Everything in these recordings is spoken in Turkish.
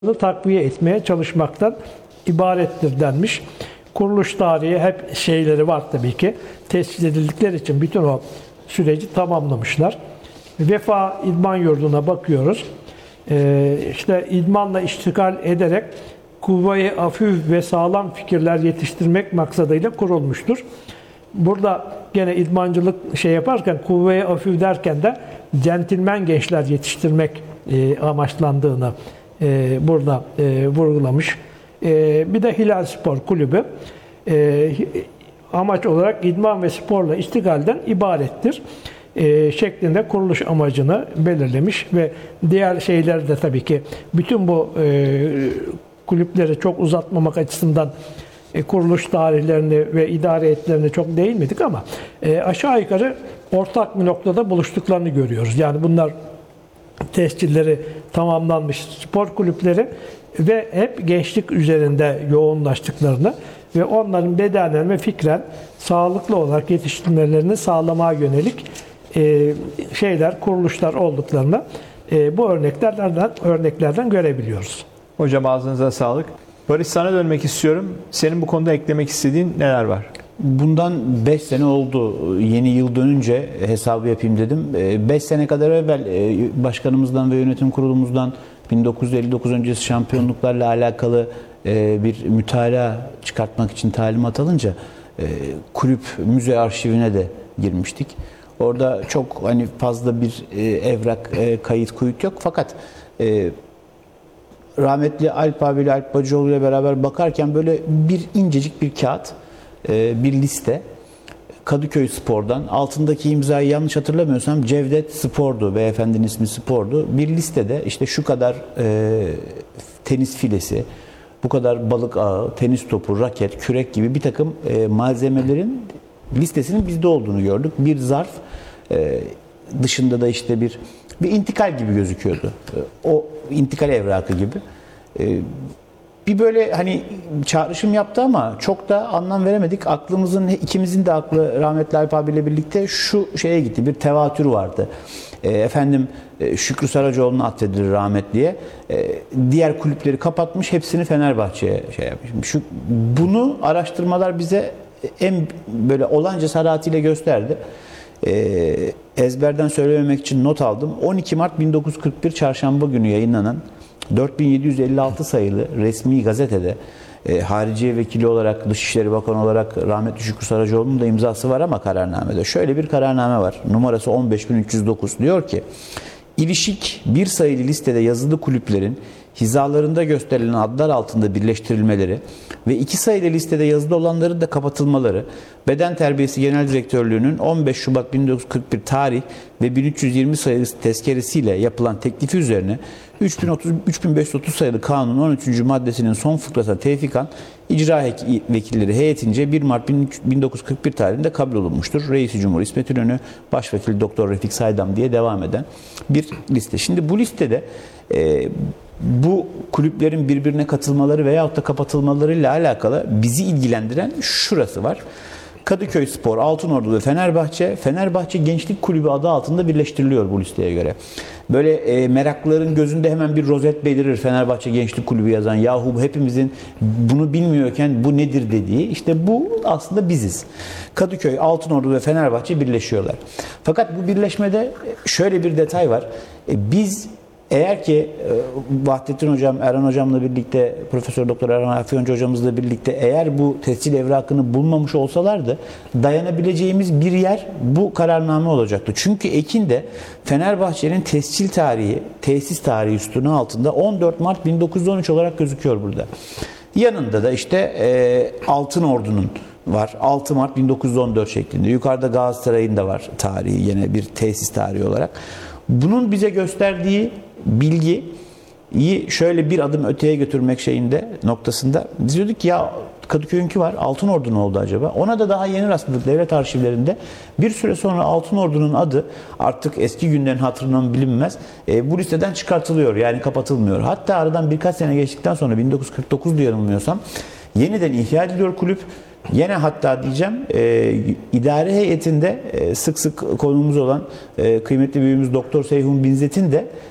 takviye etmeye çalışmaktan ibarettir denmiş. Kuruluş tarihi hep şeyleri var tabii ki. Tescil edildikleri için bütün o süreci tamamlamışlar. Vefa İdman Yurdu'na bakıyoruz. İşte idmanla iştigal ederek kuvve-i hafif ve sağlam fikirler yetiştirmek maksadıyla kurulmuştur. Burada gene idmancılık şey yaparken kuvve-i hafif derken de centilmen gençler yetiştirmek amaçlandığını burada vurgulamış. Bir de Hilal Spor Kulübü amaç olarak idman ve sporla iştigalden ibarettir şeklinde kuruluş amacını belirlemiş ve diğer şeyler de tabii ki bütün bu kulüpleri çok uzatmamak açısından kuruluş tarihlerini ve idare etlerini çok değinmedik ama aşağı yukarı ortak bir noktada buluştuklarını görüyoruz. Yani bunlar tescilleri tamamlanmış spor kulüpleri ve hep gençlik üzerinde yoğunlaştıklarını ve onların bedenen ve fikren sağlıklı olarak yetiştirmelerini sağlamaya yönelik kuruluşlar olduklarını bu örneklerden görebiliyoruz. Hocam ağzınıza sağlık. Barış, sana dönmek istiyorum. Senin bu konuda eklemek istediğin neler var? Bundan 5 sene oldu. Yeni yıl dönünce hesabı yapayım dedim. 5 sene kadar evvel başkanımızdan ve yönetim kurulumuzdan 1959 öncesi şampiyonluklarla alakalı bir mütalaa çıkartmak için talimat alınca kulüp müze arşivine de girmiştik. Orada çok fazla bir evrak, kayıt kuyut yok. Fakat rahmetli Alp abiyle, Alp Bacıoğlu ile beraber bakarken böyle bir incecik bir kağıt, bir liste. Kadıköy Spor'dan, altındaki imzayı yanlış hatırlamıyorsam Cevdet Spor'du, beyefendinin ismi Spor'du. Bir listede işte şu kadar tenis filesi, bu kadar balık ağı, tenis topu, raket, kürek gibi bir takım malzemelerin listesinin bizde olduğunu gördük. Bir zarf, dışında da işte bir intikal gibi gözüküyordu. O intikal evrakı gibi. Bir böyle çağrışım yaptı ama çok da anlam veremedik. İkimizin de aklı rahmetli Alp abiyle birlikte şu şeye gitti. Bir tevatür vardı. Şükrü Saracoğlu'na atfedilir rahmetliye. Diğer kulüpleri kapatmış, hepsini Fenerbahçe'ye yapmış. Bunu araştırmalar bize en böyle olan cesaretiyle gösterdi. Ezberden söylememek için not aldım. 12 Mart 1941 Çarşamba günü yayınlanan 4756 sayılı resmi gazetede Hariciye Vekili olarak, Dışişleri Bakanı olarak rahmetli Şükrü Saracoğlu'nun da imzası var ama kararnamede şöyle bir kararname var. Numarası 15309. Diyor ki: İlişik bir sayılı listede yazılı kulüplerin hizalarında gösterilen adlar altında birleştirilmeleri ve 2 sayılı listede yazılı olanların da kapatılmaları, Beden Terbiyesi Genel Direktörlüğü'nün 15 Şubat 1941 tarih ve 1320 sayılı tezkeresiyle yapılan teklifi üzerine 3530 sayılı kanunun 13. maddesinin son fıkrasına tevfikan icra vekilleri heyetince 1 Mart 1941 tarihinde kabul olunmuştur. Reisi Cumhur İsmet İnönü, Başvekil Doktor Refik Saydam diye devam eden bir liste. Şimdi bu listede bu kulüplerin birbirine katılmaları veyahut da kapatılmalarıyla alakalı bizi ilgilendiren şurası var. Kadıköy Spor, Altınordu ve Fenerbahçe Gençlik Kulübü adı altında birleştiriliyor bu listeye göre. Böyle meraklıların gözünde hemen bir rozet belirir Fenerbahçe Gençlik Kulübü yazan. Yahu hepimizin bunu bilmiyorken bu nedir dediği. İşte bu aslında biziz. Kadıköy, Altınordu ve Fenerbahçe birleşiyorlar. Fakat bu birleşmede şöyle bir detay var. Biz eğer ki Vahdettin Hocam, Erhan Hocam'la birlikte, Profesör Doktor Erhan Afyoncu Hocamızla birlikte eğer bu tescil evrakını bulmamış olsalardı dayanabileceğimiz bir yer bu kararname olacaktı. Çünkü Ekin'de Fenerbahçe'nin tescil tarihi, tesis tarihi üstünü altında 14 Mart 1913 olarak gözüküyor burada. Yanında da işte Altınordu'nun var. 6 Mart 1914 şeklinde. Yukarıda Galatasaray'ın da var tarihi, yine bir tesis tarihi olarak. Bunun bize gösterdiği bilgiyi şöyle bir adım öteye götürmek noktasında biz diyorduk ki ya Kadıköy'ünki var, Altınordu ne oldu acaba? Ona da daha yeni rastladık devlet arşivlerinde. Bir süre sonra Altınordu'nun adı artık eski günlerin hatırından bilinmez. Bu listeden çıkartılıyor, yani kapatılmıyor. Hatta aradan birkaç sene geçtikten sonra 1949'da yanılmıyorsam yeniden ihya ediliyor kulüp. Yine hatta diyeceğim idare heyetinde sık sık konuğumuz olan kıymetli büyüğümüz Doktor Seyhun Binzet'in de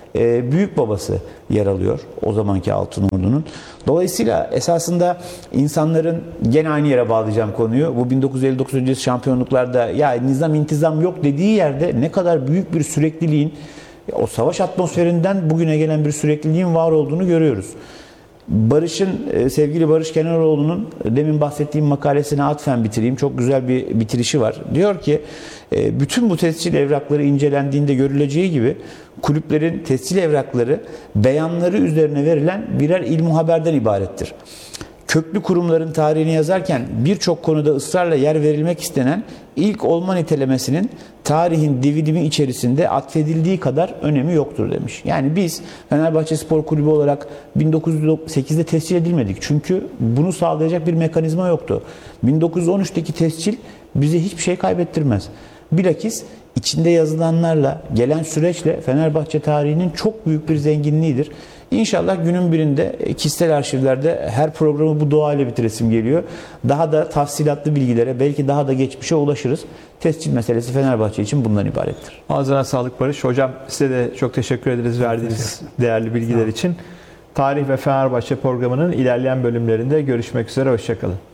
büyük babası yer alıyor o zamanki Altınordu'nun. Dolayısıyla esasında insanların gene aynı yere bağlayacağım konuyu. Bu 1959 öncesi şampiyonluklarda ya nizam intizam yok dediği yerde ne kadar büyük bir sürekliliğin, o savaş atmosferinden bugüne gelen bir sürekliliğin var olduğunu görüyoruz. Sevgili Barış Kenaroğlu'nun demin bahsettiğim makalesine atfen bitireyim. Çok güzel bir bitirişi var. Diyor ki bütün bu tescil evrakları incelendiğinde görüleceği gibi kulüplerin tescil evrakları beyanları üzerine verilen birer ilmu haberden ibarettir. Köklü kurumların tarihini yazarken birçok konuda ısrarla yer verilmek istenen ilk olma nitelemesinin tarihin dividimi içerisinde atfedildiği kadar önemi yoktur demiş. Yani biz Fenerbahçe Spor Kulübü olarak 1908'de tescil edilmedik. Çünkü bunu sağlayacak bir mekanizma yoktu. 1913'teki tescil bize hiçbir şey kaybettirmez. Bilakis içinde yazılanlarla, gelen süreçle Fenerbahçe tarihinin çok büyük bir zenginliğidir. İnşallah günün birinde kişisel arşivlerde her programı bu duayla bitiresim geliyor. Daha da tafsilatlı bilgilere, belki daha da geçmişe ulaşırız. Tescil meselesi Fenerbahçe için bundan ibarettir. Ağzına sağlık Barış. Hocam size de çok teşekkür ederiz verdiğiniz değerli bilgiler için. Tarih ve Fenerbahçe programının ilerleyen bölümlerinde görüşmek üzere. Hoşçakalın.